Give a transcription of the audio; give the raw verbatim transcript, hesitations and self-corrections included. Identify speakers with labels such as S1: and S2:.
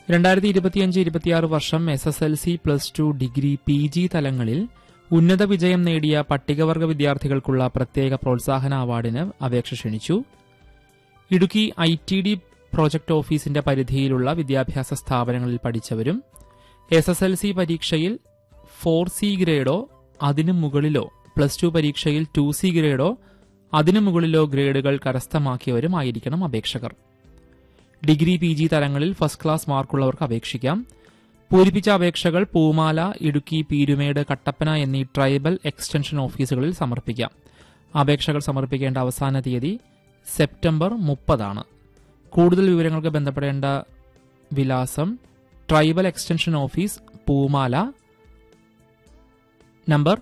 S1: രണ്ടായിരത്തി ഇരുപത്തിയഞ്ച് ഇരുപത്തിയാറ് വർഷം S S L C plus two degree P G തലങ്ങളിൽ ഉന്നത വിജയം നേടിയ പട്ടികവർഗ വിദ്യാർത്ഥികൾക്കുള്ള പ്രത്യേക പ്രോത്സാഹന അവാർഡിന് അപേക്ഷ ക്ഷണിച്ചു. Idukki I T D project ഓഫീസിന്റെ പരിധിയിലുള്ള വിദ്യാഭ്യാസ സ്ഥാപനങ്ങളിൽ പഠിച്ചവരും എസ് എസ് എൽ സി പരീക്ഷയിൽ ഫോർ സി ഗ്രേഡോ അതിനു മുകളിലോ പ്ലസ് ടു പരീക്ഷയിൽ ടു സി ഗ്രേഡോ അതിനു മുകളിലോ ഗ്രേഡുകൾ കരസ്ഥമാക്കിയവരും ആയിരിക്കണം അപേക്ഷകർ. ഡിഗ്രി പി ജി തലങ്ങളിൽ ഫസ്റ്റ് ക്ലാസ് മാർക്കുള്ളവർക്ക് അപേക്ഷിക്കാം. പൂരിപ്പിച്ച അപേക്ഷകൾ പൂമാല, ഇടുക്കി, പീരുമേട്, കട്ടപ്പന എന്നീ ട്രൈബൽ എക്സ്റ്റൻഷൻ ഓഫീസുകളിൽ സമർപ്പിക്കാം. അപേക്ഷകൾ സമർപ്പിക്കേണ്ട അവസാന തീയതി സെപ്റ്റംബർ മുപ്പതാണ്. കൂടുതൽ വിവരങ്ങൾക്ക് ബന്ധപ്പെടേണ്ട വിലാസം ട്രൈബൽ എക്സ്റ്റൻഷൻ ഓഫീസ്, പൂമാല, നമ്പർ